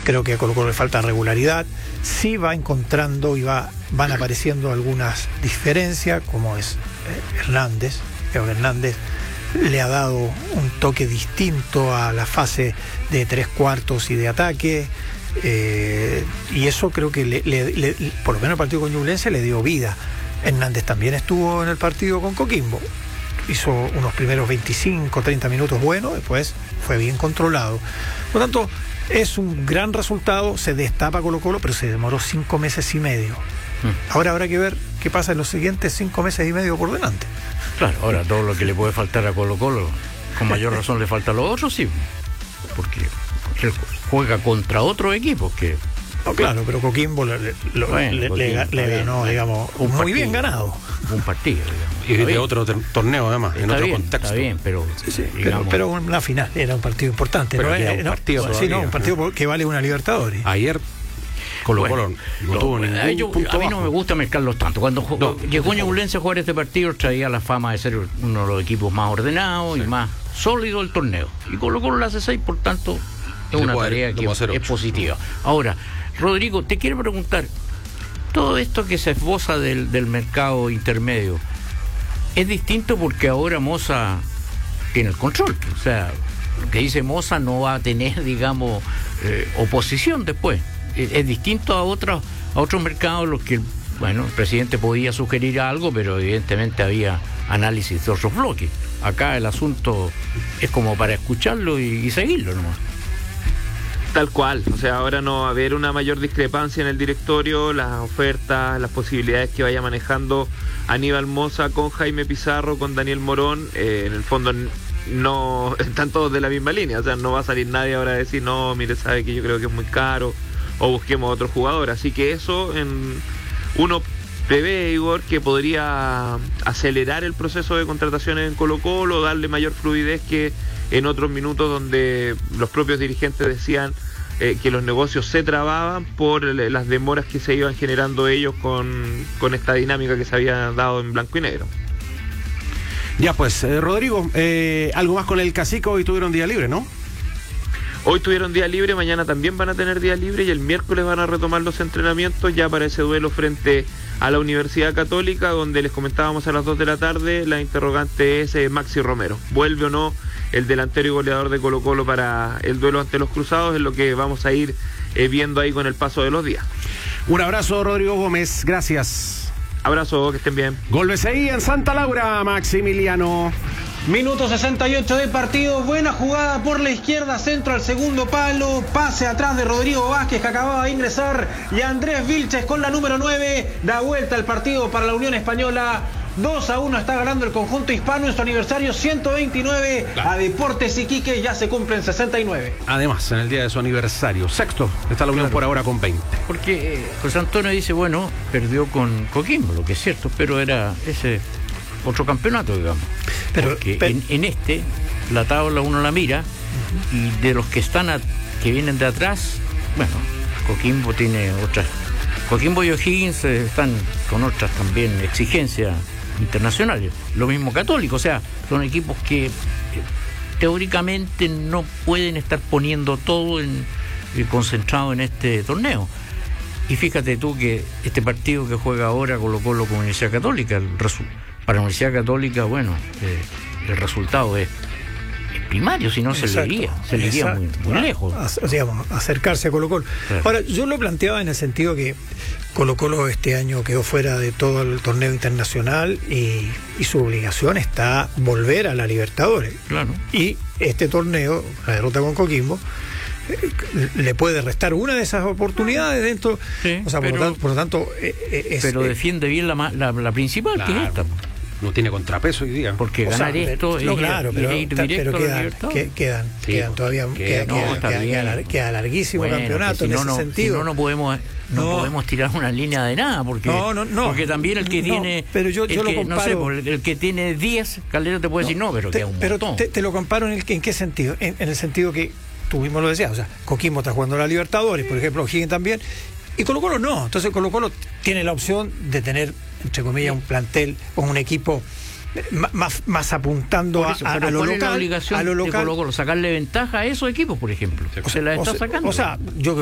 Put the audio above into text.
Creo que a Colo-Colo le falta regularidad. Sí va encontrando y van apareciendo algunas diferencias, como es Hernández. Creo que Hernández le ha dado un toque distinto a la fase de 3/4 y de ataque. Y eso creo que por lo menos el partido con Ñublense le dio vida. Hernández también estuvo en el partido con Coquimbo, hizo unos primeros 25-30 minutos buenos, después fue bien controlado. Por lo tanto, es un gran resultado, se destapa Colo-Colo, pero se demoró 5 meses y medio. Ahora habrá que ver qué pasa en los siguientes 5 meses y medio por delante. Claro, ahora todo lo que le puede faltar a Colo-Colo, con mayor razón le falta a los otros, sí, porque él juega contra otros equipos que... No, claro, pero Coquimbo le ganó, digamos, muy bien ganado. Un partido, digamos. Y de otro torneo, además, en otro contexto. Está bien, pero... Sí, pero una final, era un partido importante. Pero un partido que vale una Libertadores. Ayer Colo-Colo no tuvo ningún punto a mí no me gusta mezclarlos tanto. Cuando llegó Ñublense a jugar este partido, traía la fama de ser uno de los equipos más ordenados y más sólidos del torneo. Y Colo-Colo le hace 6, por tanto, es una tarea que es positiva. Ahora, Rodrigo, te quiero preguntar, todo esto que se esboza del mercado intermedio, es distinto porque ahora Moza tiene el control. O sea, lo que dice Moza no va a tener, digamos, oposición después. Es distinto a otros mercados, los que, bueno, el presidente podía sugerir algo, pero evidentemente había análisis de otros bloques. Acá el asunto es como para escucharlo y seguirlo nomás. Tal cual, o sea, ahora no va a haber una mayor discrepancia en el directorio, las ofertas, las posibilidades que vaya manejando Aníbal Moza con Jaime Pizarro, con Daniel Morón, en el fondo no están todos de la misma línea, o sea, no va a salir nadie ahora a decir, no, mire, sabe que yo creo que es muy caro, o busquemos otro jugador, así que eso uno prevé, Igor, que podría acelerar el proceso de contrataciones en Colo-Colo, darle mayor fluidez que en otros minutos donde los propios dirigentes decían que los negocios se trababan por las demoras que se iban generando ellos con esta dinámica que se había dado en blanco y negro. Ya pues, Rodrigo, algo más con el Cacique. Hoy tuvieron día libre, ¿no? Hoy tuvieron día libre, mañana también van a tener día libre y el miércoles van a retomar los entrenamientos ya para ese duelo frente a la Universidad Católica, donde les comentábamos a las 2 de la tarde, la interrogante es Maxi Romero. ¿Vuelve o no el delantero y goleador de Colo-Colo para el duelo ante los Cruzados? Es lo que vamos a ir viendo ahí con el paso de los días. Un abrazo, Rodrigo Gómez, gracias. Abrazo, que estén bien. Gol BCI en Santa Laura, Maximiliano. Minuto 68 de partido, buena jugada por la izquierda, centro al segundo palo, pase atrás de Rodrigo Vázquez que acababa de ingresar y Andrés Vilches con la número 9, da vuelta al partido para la Unión Española. 2-1 está ganando el conjunto hispano en su aniversario 129 a Deportes Iquique, ya se cumplen 69. Además, en el día de su aniversario, sexto, está la Unión por ahora con 20. Porque José Antonio dice, bueno, perdió con Coquimbo, lo que es cierto, pero era ese otro campeonato, digamos. Porque en la tabla uno la mira y de los que están que vienen de atrás, bueno, Coquimbo tiene otras. Coquimbo y O'Higgins están con otras también exigencias internacionales. Lo mismo Católico, o sea, son equipos que teóricamente no pueden estar poniendo todo concentrado en este torneo. Y fíjate tú que este partido que juega ahora Colo-Colo con Universidad Católica, para la Universidad Católica, bueno, el resultado es primario, si no se le iría muy lejos. Digamos, acercarse a Colo-Colo. Claro. Ahora, yo lo planteaba en el sentido que Colo-Colo este año quedó fuera de todo el torneo internacional y su obligación está volver a la Libertadores. Claro. Y este torneo, la derrota con Coquimbo, le puede restar una de esas oportunidades dentro. Sí, o sea, por lo tanto pero defiende bien la principal, claro, que es esta. No tiene contrapeso hoy día. Porque ganar esto es quedan todavía queda larguísimo campeonato en ese sentido. Si no podemos tirar una línea de nada, porque porque también el que tiene pero yo lo comparo, el que tiene 10, Calero te puede decir pero queda un montón. Te lo comparo en qué sentido, en el sentido que tú mismo lo decías, o sea, Coquimbo está jugando la Libertadores, por ejemplo, O'Higgins también, y Colo-Colo no. Entonces Colo-Colo tiene la opción de tener, entre comillas, un plantel o un equipo más apuntando a lo local. La obligación de Colo-Colo, sacarle ventaja a esos equipos, por ejemplo. Se la está sacando. O sea, yo